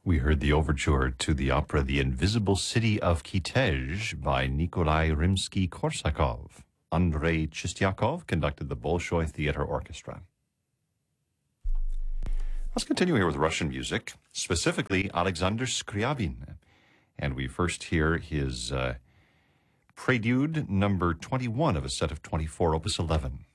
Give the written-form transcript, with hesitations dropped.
We heard the overture to the opera The Invisible City of Kitezh by Nikolai Rimsky-Korsakov. Andrei Chistyakov conducted the Bolshoi Theater Orchestra. Let's continue here with Russian music, specifically Alexander Scriabin. And we first hear his Prelude number 21 of a set of 24, Opus 11.